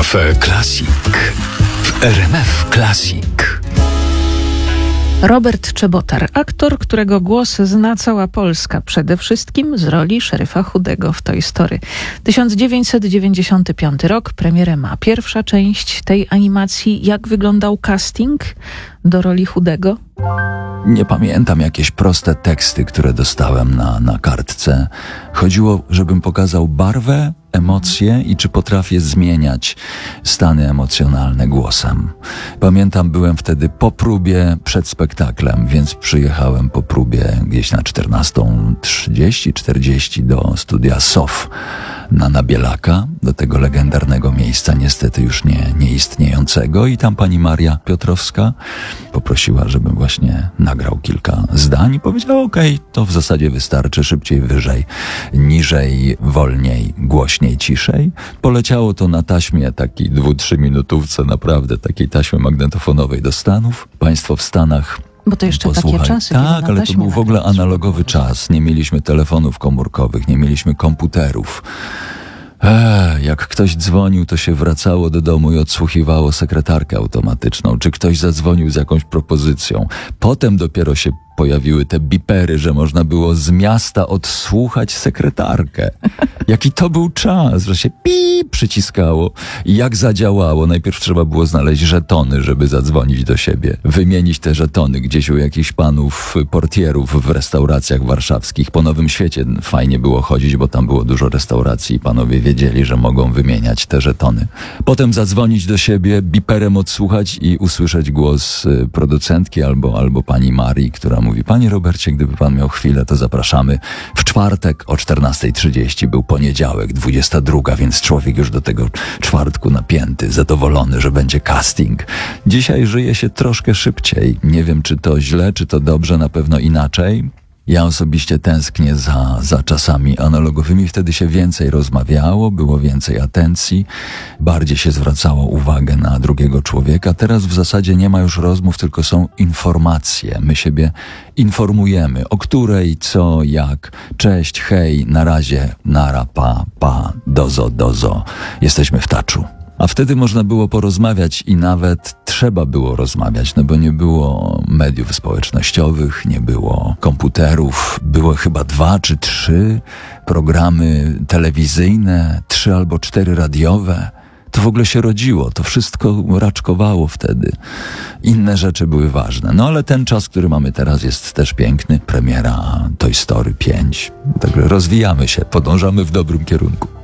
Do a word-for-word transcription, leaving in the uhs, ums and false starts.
Cafe Classic w R M F Classic. Robert Czebotar, aktor, którego głos zna cała Polska, przede wszystkim z roli szeryfa Chudego w Toy Story. tysiąc dziewięćset dziewięćdziesiąty piąty rok, premierę ma pierwsza część tej animacji. Jak wyglądał casting do roli Chudego? Nie pamiętam, jakieś proste teksty, które dostałem na, na kartce. Chodziło, żebym pokazał barwę, emocje i czy potrafię zmieniać stany emocjonalne głosem. Pamiętam, byłem wtedy po próbie przed spektaklem, więc przyjechałem po próbie gdzieś na czternastą trzydzieści czterdzieści do studia S O F na Nabielaka, do tego legendarnego miejsca, niestety już nie, nieistniejącego, i tam pani Maria Piotrowska poprosiła, żebym właśnie nagrał kilka zdań i powiedziała: okej, to w zasadzie wystarczy, szybciej, wyżej, niżej, wolniej, głośniej, ciszej. Poleciało to na taśmie takiej dwu, trzy minutówce, naprawdę takiej taśmy magnetofonowej do Stanów. Państwo w Stanach Bo to jeszcze posłuchaj. takie czasy. Tak, ale to był w ogóle analogowy czas. Nie mieliśmy telefonów komórkowych, nie mieliśmy komputerów. Eee, jak ktoś dzwonił, to się wracało do domu i odsłuchiwało sekretarkę automatyczną, czy ktoś zadzwonił z jakąś propozycją. Potem dopiero się pojawiły te bipery, że można było z miasta odsłuchać sekretarkę. Jaki to był czas, że się pip przyciskało i jak zadziałało. Najpierw trzeba było znaleźć żetony, żeby zadzwonić do siebie. Wymienić te żetony gdzieś u jakichś panów portierów w restauracjach warszawskich. Po Nowym Świecie fajnie było chodzić, bo tam było dużo restauracji i panowie wiedzieli, że mogą wymieniać te żetony. Potem zadzwonić do siebie, biperem odsłuchać i usłyszeć głos producentki albo, albo pani Marii, która mówi: panie Robercie, gdyby pan miał chwilę, to zapraszamy w czwartek o czternasta trzydzieści. Był poniedziałek, dwudziesta druga, więc człowiek już do tego czwartku napięty, zadowolony, że będzie casting. Dzisiaj żyje się troszkę szybciej. Nie wiem, czy to źle, czy to dobrze, na pewno inaczej. Ja osobiście tęsknię za, za czasami analogowymi. Wtedy się więcej rozmawiało, było więcej atencji, bardziej się zwracało uwagę na drugiego człowieka. Teraz w zasadzie nie ma już rozmów, tylko są informacje. My siebie informujemy, o której, co, jak. Cześć, hej, na razie, nara, pa, pa, dozo, dozo. Jesteśmy w taczu. A wtedy można było porozmawiać i nawet trzeba było rozmawiać, no bo nie było mediów społecznościowych, nie było komputerów, były chyba dwa czy trzy programy telewizyjne, trzy albo cztery radiowe. To w ogóle się rodziło, to wszystko raczkowało wtedy. Inne rzeczy były ważne. No ale ten czas, który mamy teraz, jest też piękny. Premiera Toy Story pięć. Także rozwijamy się, podążamy w dobrym kierunku.